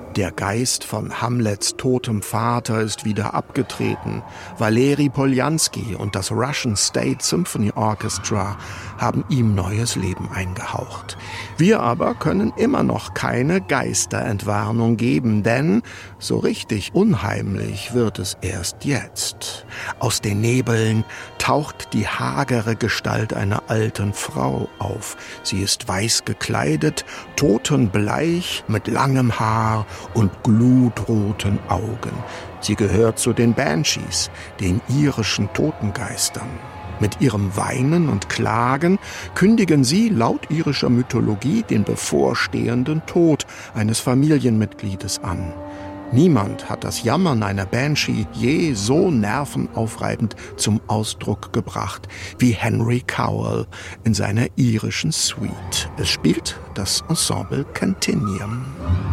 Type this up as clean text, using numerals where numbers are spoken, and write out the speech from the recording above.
Der Geist von Hamlets totem Vater ist wieder abgetreten. Valeri Poljanski und das Russian State Symphony Orchestra haben ihm neues Leben eingehaucht. Wir aber können immer noch keine Geisterentwarnung geben, denn so richtig unheimlich wird es erst jetzt. Aus den Nebeln taucht die hagere Gestalt einer alten Frau auf. Sie ist weiß gekleidet, totenbleich, mit langem Haar und glutroten Augen. Sie gehört zu den Banshees, den irischen Totengeistern. Mit ihrem Weinen und Klagen kündigen sie laut irischer Mythologie den bevorstehenden Tod eines Familienmitgliedes an. Niemand hat das Jammern einer Banshee je so nervenaufreibend zum Ausdruck gebracht wie Henry Cowell in seiner irischen Suite. Es spielt das Ensemble Cantinium.